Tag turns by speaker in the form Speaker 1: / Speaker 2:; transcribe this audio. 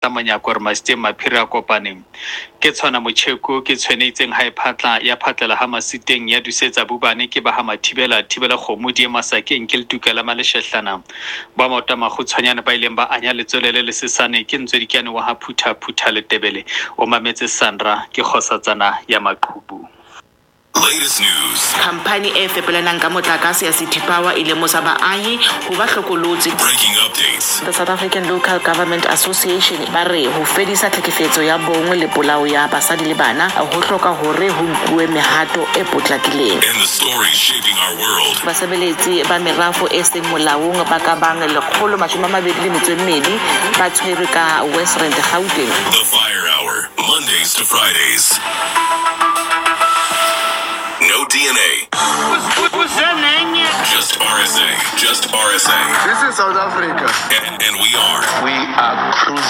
Speaker 1: manyako re masiteng maphiri a kopaneng ke tshwana motjheko ke tshwenetseng ha iphatla ya phatlela ha masiteng ya dusetsa bubane ke ba ha mathibela kgomo di masakeng ke letukela maleshehlana ba mota magutshwanyana ba ileng ba anya letswelele le sesane ke ntswedikane wa ha phutha le tebele o mametse Sandra ke kgosatsana ya maqhubu.
Speaker 2: Latest news.
Speaker 3: Company e fepelanang ka motlakase ya City Power ile mo sa baahi ho ba hlokolotsi.
Speaker 2: Breaking updates.
Speaker 3: The South African Local Government Association ba re ho fedisa tlhekefetso ya bong le polao ya basadi le bana ho hloka hore ho nkuwe mehato e potlakileng.
Speaker 2: And the stories shaping our world.
Speaker 3: Basebeletsi ba merafo e seng molaong ba ka bang 122 ba tshwerwe ka Western Gauteng.
Speaker 2: The Fire Hour, Mondays to Fridays. No DNA. Just RSA. Just RSA.
Speaker 4: This is South Africa.
Speaker 2: And we are
Speaker 4: cruising.